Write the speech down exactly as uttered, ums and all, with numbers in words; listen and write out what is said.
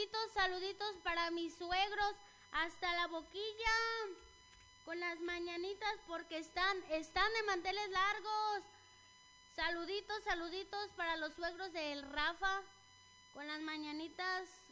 saluditos, saluditos para mis suegros hasta la boquilla con las mañanitas porque están, están de manteles largos. Saluditos, saluditos para los suegros del Rafa con las mañanitas